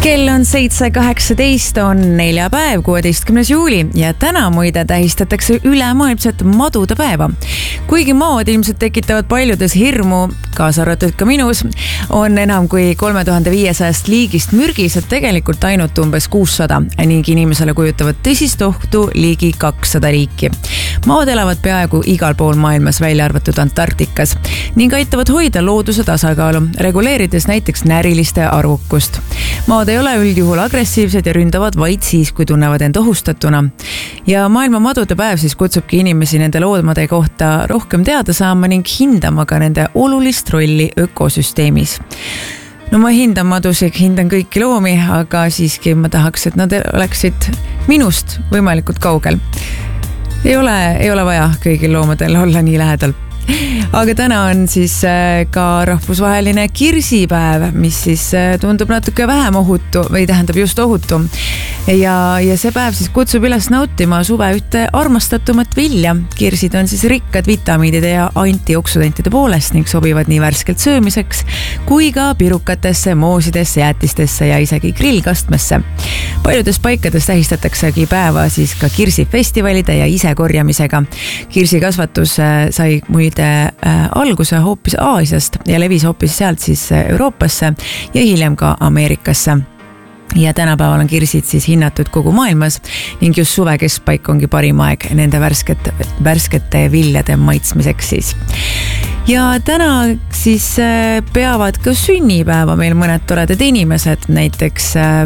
Kell on 7.18, on neljapäev, 16. juuli ja täna muide tähistatakse ülemaailmset madude päeva. Kuigi maod ilmselt tekitavad paljudes hirmu, kaasa arvatud ka minus, on enam kui 3500 liigist mürgised tegelikult ainult umbes 600 ning inimesele kujutavad tõsist ohtu ligi 200 liiki. Maod elavad peaaegu igal pool maailmas, välja arvatud Antarktikas, ning aitavad hoida looduse tasakaalu, reguleerides näiteks näriliste arvukust. Maod ei ole üldjuhul agressiivsed ja ründavad vaid siis, kui tunnevad end ohustatuna. Ja maailma madude päev siis kutsubki inimesi nende loomade kohta rohkem teada saama ning hindama ka nende olulist rolli ökosüsteemis. No ma hindan madusid, hindan kõiki loomi, aga siiski ma tahaks, et nad oleksid minust võimalikult kaugel. Ei ole vaja kõigil loomadel olla nii lähedal. Aga täna on siis ka rahvusvaheline kirsipäev, mis siis tundub natuke vähem ohutu või tähendab just ohutu. Ja see päev siis kutsub üles nautima suve ühte armastatumat vilja. Kirsid on siis rikkad vitamiinide ja antioksudantide poolest ning sobivad nii värskelt söömiseks kui ka pirukatesse, moosidesse, jäätistesse ja isegi grillkastmesse. Paljudes paikades tähistataksegi päeva siis ka kirsifestivalide ja isekorjamisega. Kirsikasvatus sai muide alguse hoopis Aasiast ja levis hoopis sealt siis Euroopasse ja hiljem ka Ameerikasse. Ja tänapäeval on kirsid siis hinnatud kogu maailmas ning just suve keskpaik ongi parim aeg nende värskete viljade maitsmiseks siis. Ja täna siis peavad ka sünnipäeva meil mõned toredad inimesed, näiteks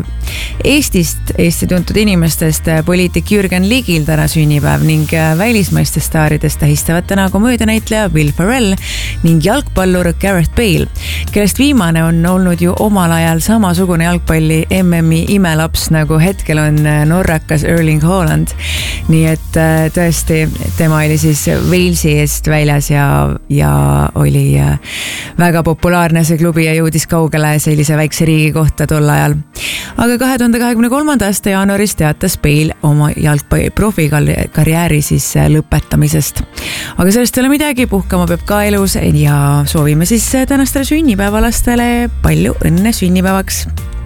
Eesti tuntud inimestest poliitik Jürgen Ligil täna sünnipäev ning välismaistest staaridest tähistavad täna komöödianäitleja Will Ferrell ning jalgpallur Gareth Bale, kellest viimane on olnud ju omal ajal samasugune jalgpalli MM-i imelaps, nagu hetkel on norrakas Erling Haaland. Nii et tõesti, tema oli siis Walesi eest väljas ja oli väga populaarne see klubi ja jõudis kaugele sellise väikse riigi kohta tol ajal. Aga 2023. aasta jaanuaris teatas Bale oma jalgpalli profikarjääri siis lõpetamisest. Aga sellest ei ole midagi, puhkama peab ka elus ja soovime siis tänastele sünnipäevalastele palju õnne sünnipäevaks.